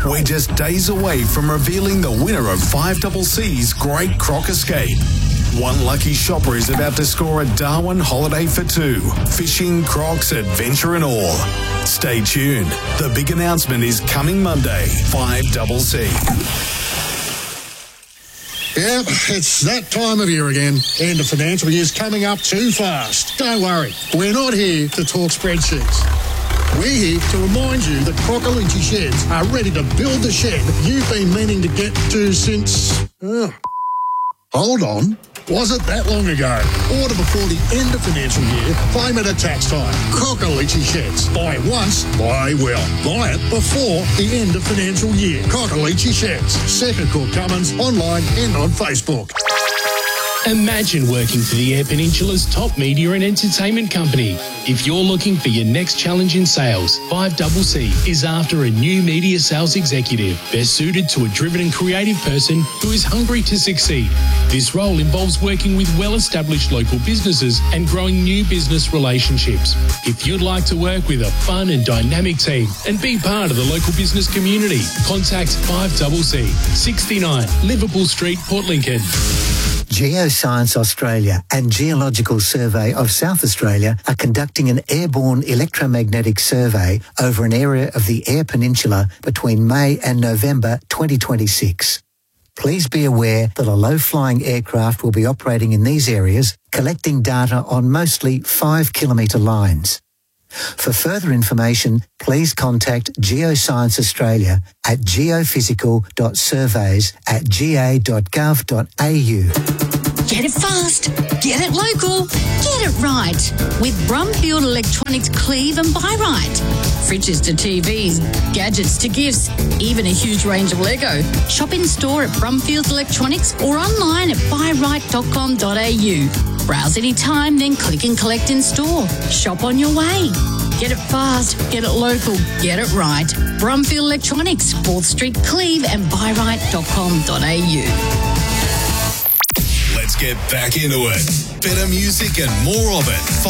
We're just days away from revealing the winner of 5CC's Great Croc Escape. One lucky shopper is about to score a Darwin holiday for two. Fishing, crocs, adventure and all. Stay tuned. The big announcement is coming Monday, 5CC. Yep, it's that time of year again. End of financial year's coming up too fast. Don't worry, we're not here to talk spreadsheets. We're here to remind you that Crocolici Sheds are ready to build the shed you've been meaning to get to since... hold on. Was it that long ago? Order before the end of financial year, claim it at tax time. Crocolici Sheds. Buy it once, buy well. Buy it before the end of financial year. Crocolici Sheds. Second Court Cummins, online and on Facebook. Imagine working for the Eyre Peninsula's top media and entertainment company. If you're looking for your next challenge in sales, 5CC is after a new media sales executive, best suited to a driven and creative person who is hungry to succeed. This role involves working with well-established local businesses and growing new business relationships. If you'd like to work with a fun and dynamic team and be part of the local business community, contact 5CC, 69 Liverpool Street, Port Lincoln. Geoscience Australia and Geological Survey of South Australia are conducting an airborne electromagnetic survey over an area of the Eyre Peninsula between May and November 2026. Please be aware that a low-flying aircraft will be operating in these areas, collecting data on mostly 5-kilometre lines. For further information, please contact Geoscience Australia at geophysical.surveys@ga.gov.au. Get it fast, get it local, get it right with Brumfield Electronics Cleave and Buy Right. Fridges to TVs, gadgets to gifts, even a huge range of Lego. Shop in store at Brumfield Electronics or online at buyright.com.au. Browse anytime, then click and collect in store. Shop on your way. Get it fast, get it local, get it right. Brumfield Electronics, 4th Street, Cleave and buyright.com.au. Let's get back into it. Better music and more of it.